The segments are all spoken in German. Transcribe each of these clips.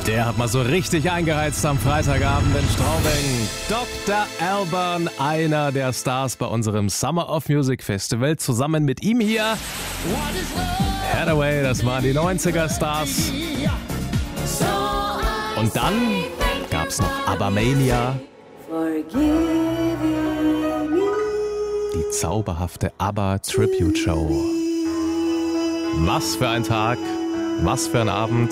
Der hat mal so richtig eingeheizt am Freitagabend in Straubing. Dr. Alban, einer der Stars bei unserem Summer of Music Festival. Zusammen mit ihm hier Hathaway, das waren die 90er Stars. Und dann gab's noch ABBA-Mania. Die zauberhafte ABBA Tribute Show. Was für ein Tag, was für ein Abend.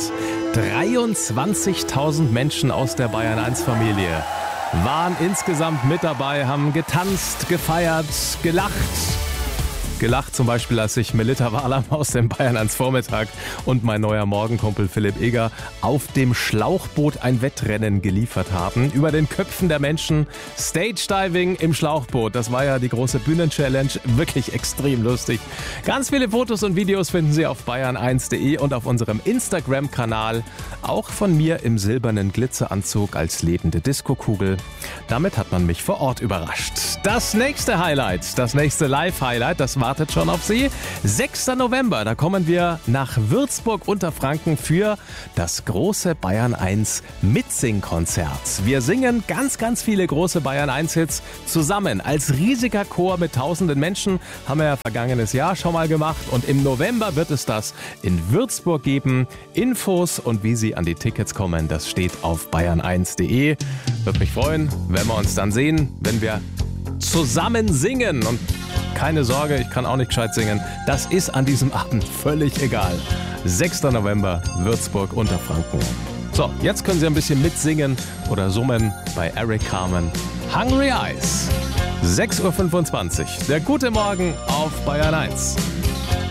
23.000 Menschen aus der Bayern 1 Familie waren insgesamt mit dabei, haben getanzt, gefeiert, gelacht. Gelacht zum Beispiel, als sich Melitta Walam aus dem Bayern 1 Vormittag und mein neuer Morgenkumpel Philipp Eger auf dem Schlauchboot ein Wettrennen geliefert haben. Über den Köpfen der Menschen, Stage-Diving im Schlauchboot. Das war ja die große Bühnen-Challenge. Wirklich extrem lustig. Ganz viele Fotos und Videos finden Sie auf bayern1.de und auf unserem Instagram-Kanal. Auch von mir im silbernen Glitzeranzug als lebende Diskokugel. Damit hat man mich vor Ort überrascht. Das nächste Highlight, das nächste Live-Highlight, das wartet schon auf Sie. 6. November, da kommen wir nach Würzburg-Unterfranken für das große Bayern 1 Mitsing-Konzert. Wir singen ganz, ganz viele große Bayern 1 Hits zusammen als riesiger Chor mit tausenden Menschen. Haben wir ja vergangenes Jahr schon mal gemacht und im November wird es das in Würzburg geben. Infos und wie Sie an die Tickets kommen, das steht auf bayern1.de. Würde mich freuen, wenn wir uns dann sehen, wenn wir zusammen singen. Und keine Sorge, ich kann auch nicht gescheit singen. Das ist an diesem Abend völlig egal. 6. November, Würzburg, Unterfranken. So, jetzt können Sie ein bisschen mitsingen oder summen bei Eric Carmen. Hungry Eyes. 6.25 Uhr. Der gute Morgen auf Bayern 1.